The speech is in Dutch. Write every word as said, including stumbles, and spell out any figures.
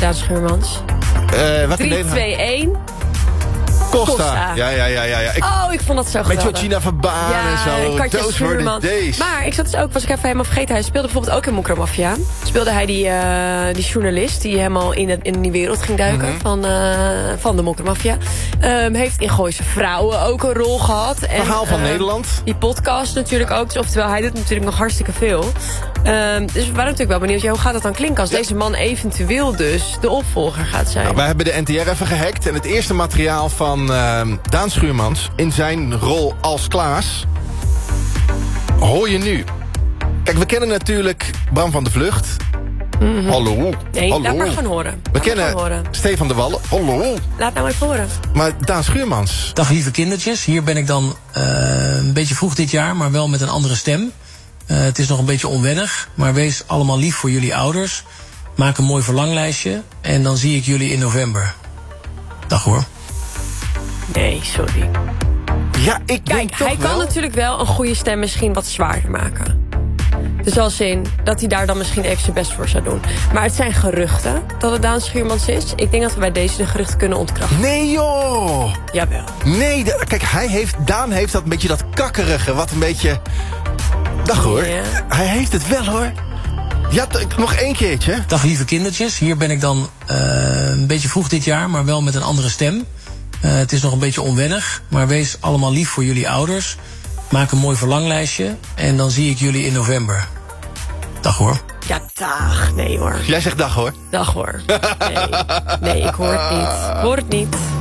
Daan Schuurmans. Uh, wat drie, twee, één Costa. Costa. Ja, ja, ja, ja, ja. Ik, oh, ik vond dat zo geweldig. Met Georgina Verbaan ja, en zo. Katja Those were the days. Maar ik zat dus ook, was ik even helemaal vergeten. Hij speelde bijvoorbeeld ook in Mokromafia. Speelde hij die, uh, die journalist die helemaal in, het, in die wereld ging duiken. Mm-hmm. Van, uh, van de Mokromafia. Um, heeft in Gooise Vrouwen ook een rol gehad. En, Verhaal van uh, Nederland. Die podcast natuurlijk ook. Dus, oftewel, hij doet natuurlijk nog hartstikke veel. Um, dus we waren natuurlijk wel benieuwd. Ja, hoe gaat dat dan klinken als ja. deze man eventueel dus de opvolger gaat zijn? Nou, wij hebben de N T R even gehackt. En het eerste materiaal van uh, Daan Schuurmans in zijn rol als Klaas hoor je nu. Kijk, we kennen natuurlijk Bram van de Vlucht. Mm-hmm. Hallo. Nee, Hallo. laat maar gaan horen. We laat kennen horen. Stefan de Wallen. Hallo. Laat nou even horen. Maar Daan Schuurmans. Dag lieve kindertjes. Hier ben ik dan uh, een beetje vroeg dit jaar, maar wel met een andere stem. Uh, het is nog een beetje onwennig, maar wees allemaal lief voor jullie ouders. Maak een mooi verlanglijstje en dan zie ik jullie in november. Dag hoor. Nee, sorry. Ja, ik denk Kijk, toch hij wel... kan natuurlijk wel een goede stem misschien wat zwaarder maken. Dus als in dat hij daar dan misschien even zijn best voor zou doen. Maar het zijn geruchten dat het Daan Schuurmans is. Ik denk dat we bij deze de geruchten kunnen ontkrachten. Nee joh! Jawel. Nee, de, kijk, hij heeft, Daan heeft dat een beetje dat kakkerige, wat een beetje... Dag hoor. Ja. Hij heeft het wel hoor. Ja, t- nog één keertje. Dag lieve kindertjes. Hier ben ik dan uh, een beetje vroeg dit jaar, maar wel met een andere stem. Uh, het is nog een beetje onwennig, maar wees allemaal lief voor jullie ouders. Maak een mooi verlanglijstje en dan zie ik jullie in november. Dag hoor. Ja, dag. Nee hoor. Jij zegt dag hoor. Dag hoor. Nee, nee ik hoor het niet. Ik hoor het niet.